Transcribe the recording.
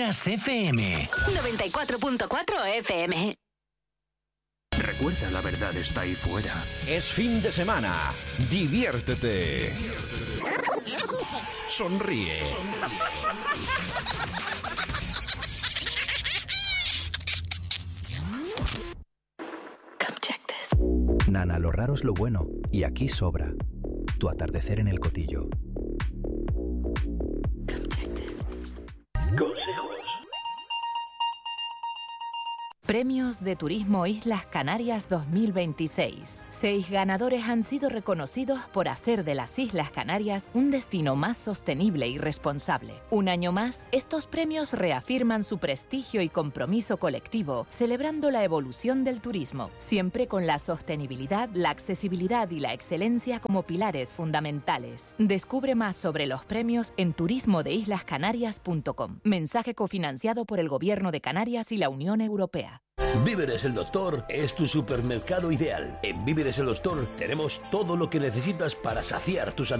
Mañanas FM. 94.4 FM. Recuerda, la verdad está ahí fuera. Es fin de semana. Diviértete. Sonríe. Nana, lo raro es lo bueno, y aquí sobra. Tu atardecer en el Cotillo. Premios de Turismo Islas Canarias 2026. 6 ganadores han sido reconocidos por hacer de las Islas Canarias un destino más sostenible y responsable. Un año más, estos premios reafirman su prestigio y compromiso colectivo, celebrando la evolución del turismo, siempre con la sostenibilidad, la accesibilidad y la excelencia como pilares fundamentales. Descubre más sobre los premios en turismodeislascanarias.com. Mensaje cofinanciado por el Gobierno de Canarias y la Unión Europea. Víveres el Doctor es tu supermercado ideal. En Víveres el Doctor tenemos todo lo que necesitas para saciar tus